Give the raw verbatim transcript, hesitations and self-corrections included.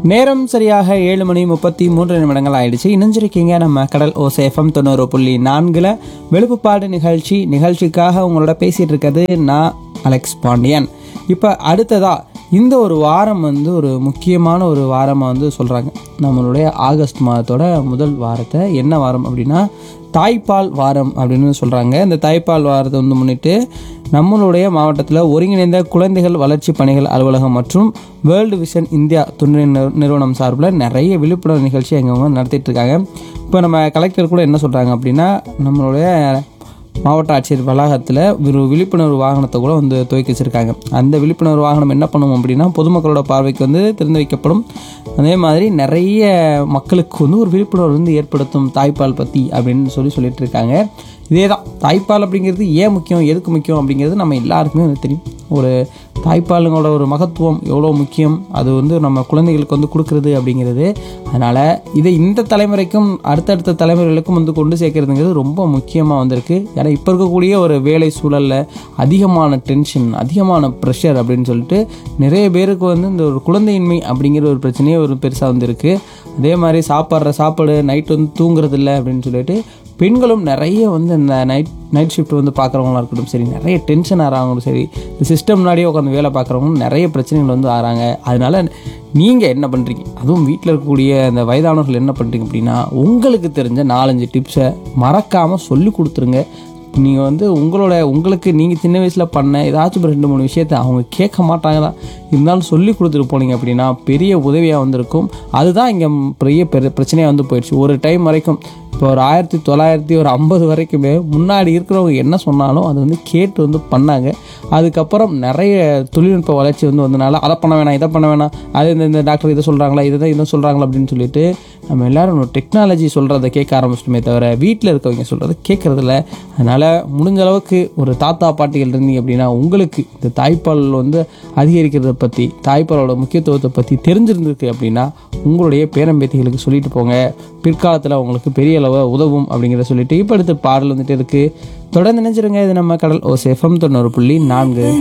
நேரம் சரியாக ஏழு மணி முப்பத்தி மூன்று நிமிடங்கள் ஆயிடுச்சு. இணைஞ்சிருக்கீங்க நம்ம கடல் ஓசை எஃப்எம் தொண்ணூறு புள்ளி நான்குல வெளுப்புப்பாடு நிகழ்ச்சி. நிகழ்ச்சிக்காக உங்களோட பேசிட்டு இருக்கிறது நான் அலெக்ஸ் பாண்டியன். இப்போ அடுத்ததா இந்த ஒரு வாரம் வந்து ஒரு முக்கியமான ஒரு வாரமாக வந்து சொல்கிறாங்க. நம்மளுடைய ஆகஸ்ட் மாதத்தோட முதல் வாரத்தை என்ன வாரம் அப்படின்னா தாய்ப்பால் வாரம் அப்படின்னு சொல்கிறாங்க. இந்த தாய்ப்பால் வாரத்தை வந்து முன்னிட்டு நம்மளுடைய மாவட்டத்தில் ஒருங்கிணைந்த குழந்தைகள் வளர்ச்சி பணிகள் அலுவலகம் மற்றும் வேர்ல்டு விஷன் இந்தியா துணை நிறுவனம் சார்பில் நிறைய விழிப்புணர்வு நிகழ்ச்சி அங்கே நடத்திட்டு இருக்காங்க. இப்போ நம்ம கலெக்டர் கூட என்ன சொல்கிறாங்க அப்படின்னா நம்மளுடைய மாவட்ட ஆட்சியர் வளாகத்தில் ஒரு விழிப்புணர்வு வாகனத்தை கூட வந்து துவக்கி வச்சுருக்காங்க. அந்த விழிப்புணர்வு வாகனம் என்ன பண்ணும் அப்படின்னா பொதுமக்களோட பார்வைக்கு வந்து திறந்து வைக்கப்படும். அதே மாதிரி நிறைய மக்களுக்கு வந்து ஒரு விழிப்புணர்வு வந்து ஏற்படுத்தும் தாய்ப்பால் பற்றி அப்படின்னு சொல்லி சொல்லிட்டு இருக்காங்க. இதே தான் தாய்ப்பால் அப்படிங்கிறது ஏன் முக்கியம், எதுக்கு முக்கியம் அப்படிங்கிறது நம்ம எல்லாருக்குமே வந்து தெரியும். ஒரு தாய்ப்பாலுங்களோட ஒரு மகத்துவம் எவ்வளோ முக்கியம், அது வந்து நம்ம குழந்தைகளுக்கு வந்து கொடுக்குறது அப்படிங்கிறது. அதனால் இதை இந்த தலைமுறைக்கும் அடுத்தடுத்த தலைமுறைகளுக்கும் வந்து கொண்டு சேர்க்கறதுங்கிறது ரொம்ப முக்கியமாக வந்திருக்கு. ஏன்னா இப்போ இருக்கக்கூடிய ஒரு வேலை சூழலில் அதிகமான டென்ஷன், அதிகமான ப்ரெஷர் அப்படின்னு சொல்லிட்டு நிறைய பேருக்கு வந்து இந்த ஒரு குழந்தையின்மை அப்படிங்கிற ஒரு பிரச்சனையே ஒரு பெருசாக வந்துருக்கு. அதே மாதிரி சாப்பிட்ற சாப்பாடு நைட் வந்து தூங்குறது இல்லை அப்படின்னு சொல்லிட்டு பெண்களும் நிறைய வந்து இந்த நைட் நைட் ஷிஃப்ட் வந்து பார்க்குறவங்களா இருக்கட்டும் சரி, நிறைய டென்ஷன் ஆகிறாங்களும் சரி, இந்த சிஸ்டம் முன்னாடியே உட்காந்து வேலை பார்க்குறவங்களும் நிறைய பிரச்சனைகள் வந்து ஆகிறாங்க. அதனால் நீங்கள் என்ன பண்ணுறீங்க, அதுவும் வீட்டில் இருக்கக்கூடிய இந்த வயதானவர்கள் என்ன பண்ணுறீங்க அப்படின்னா உங்களுக்கு தெரிஞ்ச நாலஞ்சு டிப்ஸை மறக்காமல் சொல்லி கொடுத்துருங்க. நீங்கள் வந்து உங்களோட உங்களுக்கு நீங்கள் சின்ன வயசில் பண்ண ஏதாச்சும் ரெண்டு மூணு விஷயத்தை அவங்க கேட்க மாட்டாங்க தான், இருந்தாலும் சொல்லி கொடுத்துட்டு போனீங்க அப்படின்னா பெரிய உதவியாக வந்திருக்கும். அதுதான் இங்கே பெரிய பெரிய பிரச்சனையாக வந்து போயிடுச்சு. ஒரு டைம் வரைக்கும் இப்போ ஒரு ஆயிரத்தி தொள்ளாயிரத்தி ஒரு ஐம்பது வரைக்குமே முன்னாடி இருக்கிறவங்க என்ன சொன்னாலும் அது வந்து கேட்டு வந்து பண்ணாங்க. அதுக்கப்புறம் நிறைய தொழில்நுட்ப வளர்ச்சி வந்து வந்தனால அதை பண்ண வேணாம் இதை பண்ண வேணாம், அது இந்த இந்த டாக்டர் இதை சொல்கிறாங்களா இதை தான் இதை சொல்கிறாங்களா அப்படின்னு சொல்லிட்டு நம்ம எல்லோரும் டெக்னாலஜி சொல்கிறத கேட்க ஆரம்பிச்சிட்டுமே தவிர வீட்டில் இருக்கவங்க சொல்கிறத கேட்குறதில்ல. அதனால் முடிஞ்ச அளவுக்கு ஒரு தாத்தா பாட்டிகள் இருந்தீங்க அப்படின்னா உங்களுக்கு இந்த தாய்ப்பால் வந்து அதிகரிக்கிறத பற்றி, தாய்ப்பாலோட முக்கியத்துவத்தை பற்றி தெரிஞ்சிருந்துருக்கு அப்படின்னா உங்களுடைய பேரம்பேத்திகளுக்கு சொல்லிட்டு போங்க. பிற்காலத்தில் உங்களுக்கு பெரிய அளவு உதவும் அப்படிங்கிறத சொல்லிட்டு இப்போ அடுத்த பாடல் வந்துட்டு இருக்குது. தொடர்ந்து நினைச்சிருங்க. இது நம்ம கடல் ஓசை எஃப்எம் தொண்ணூறு புள்ளி நான்கு.